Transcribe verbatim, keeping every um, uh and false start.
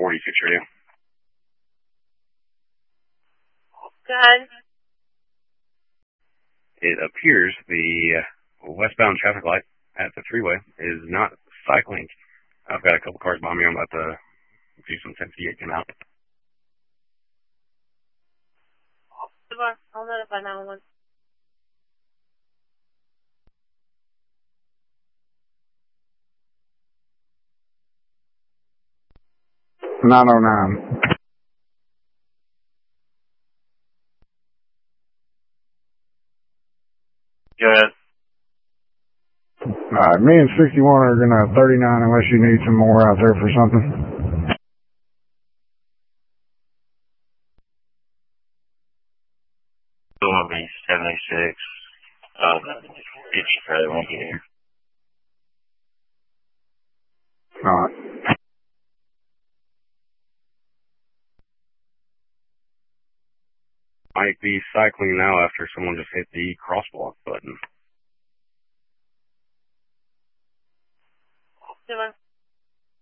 forty-six radio. Good. It appears the westbound traffic light at the freeway is not cycling. I've got a couple cars behind me. I'm about to do some ten fifty-eight come out. I'll notify nine one one. nine oh nine. Go ahead. Alright, me and sixty-one are gonna thirty-nine unless you need some more out there for something. Still gonna be seventy-six. Um, if you probably won't get here. Alright. Might be cycling now after someone just hit the crosswalk button. Come on.